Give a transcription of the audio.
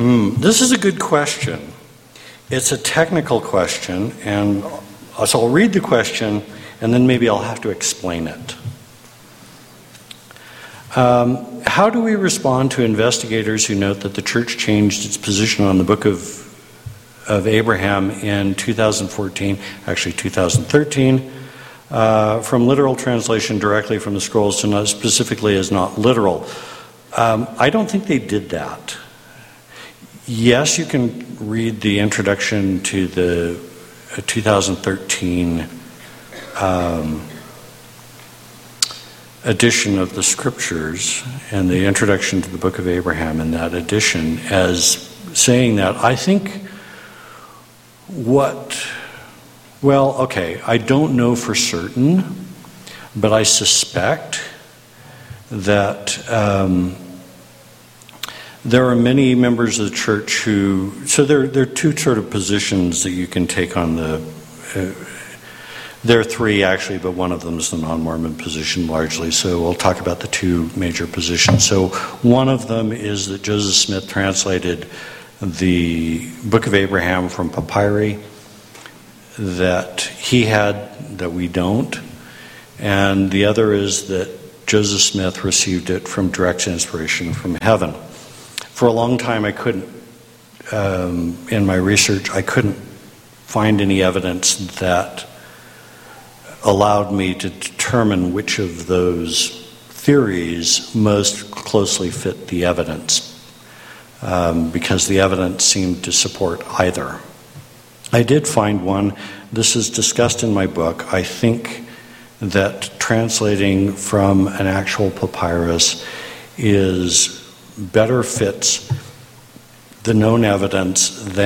This is a good question. It's a technical question, and so I'll read the question, and then maybe I'll have to explain it. How do we respond to investigators who note that the church changed its position on the book of Abraham in 2014, actually 2013, from literal translation directly from the scrolls to not specifically as not literal? I don't think they did that. Yes, you can read the introduction to the 2013 edition of the scriptures and the introduction to the book of Abraham in that edition as saying that. I think I don't know for certain, but I suspect that there are many members of the church who, so there are two sort of positions that you can take on there are three actually, but one of them is the non-Mormon position largely, so we'll talk about the two major positions. So one of them is that Joseph Smith translated the book of Abraham from papyri that he had that we don't, and the other is that Joseph Smith received it from direct inspiration from heaven. For a long time I couldn't, in my research, I couldn't find any evidence that allowed me to determine which of those theories most closely fit the evidence, because the evidence seemed to support either. I did find one. This is discussed in my book. I think that translating from an actual papyrus better fits the known evidence than